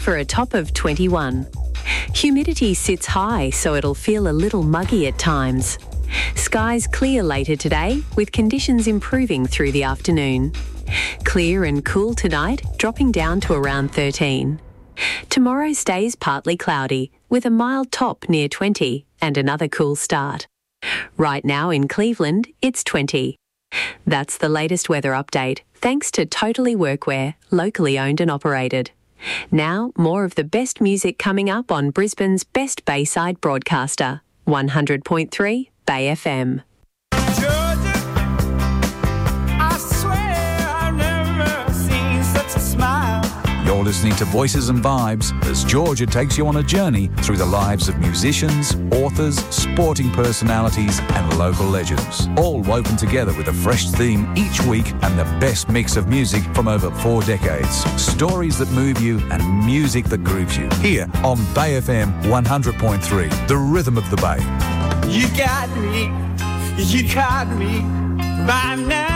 for a top of 21. Humidity sits high, so it'll feel a little muggy at times. Skies clear later today, with conditions improving through the afternoon. Clear and cool tonight, dropping down to around 13. Tomorrow stays partly cloudy, with a mild top near 20 and another cool start. Right now in Cleveland, it's 20. That's the latest weather update, thanks to Totally Workwear, locally owned and operated. Now, more of the best music coming up on Brisbane's best Bayside broadcaster, 100.3 Bay FM. Georgia, I swear I've never seen such a smile. You're listening to Voices and Vibes as Georgia takes you on a journey through the lives of musicians, authors, sporting personalities and local legends, all woven together with a fresh theme each week and the best mix of music from over 4 decades. Stories that move you and music that grooves you. Here on Bay FM 100.3, the rhythm of the Bay. You got me by now.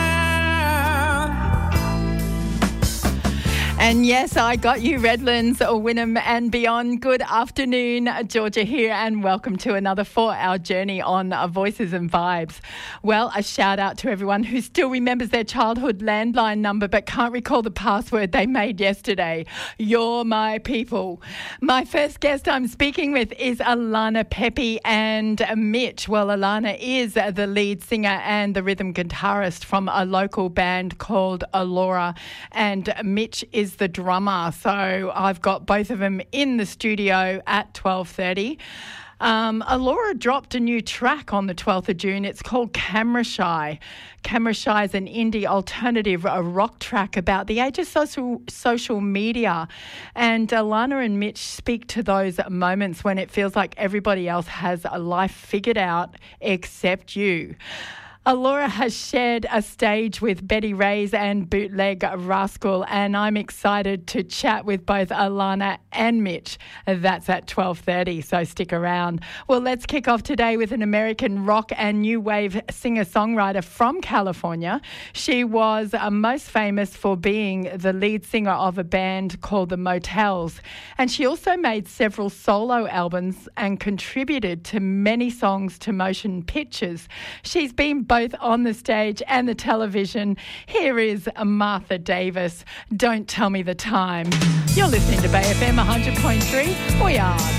And yes, I got you, Redlands, Wynnum and beyond. Good afternoon, Georgia here, and welcome to another 4-hour journey on Voices and Vibes. Well, a shout out to everyone who still remembers their childhood landline number but can't recall the password they made yesterday. You're my people. My first guest I'm speaking with is Alana Pepe and Mitch. Well, Alana is the lead singer and the rhythm guitarist from a local band called Allura, and Mitch is the drummer. So I've got both of them in the studio at 12:30. Allura dropped a new track on the 12th of June. It's called Camera Shy. Camera Shy is an indie alternative, a rock track about the age of social media. And Alana and Mitch speak to those moments when it feels like everybody else has a life figured out except you. Allura has shared a stage with Betty Ray's and Bootleg Rascal, and I'm excited to chat with both Alana and Mitch. That's at 12:30, so stick around. Well, let's kick off today with an American rock and new wave singer-songwriter from California. She was most famous for being the lead singer of a band called the Motels, and she also made several solo albums and contributed to many songs to motion pictures. She's been both on the stage and the television. Here is Martha Davis. Don't Tell Me the Time. You're listening to Bay FM 100.3. We are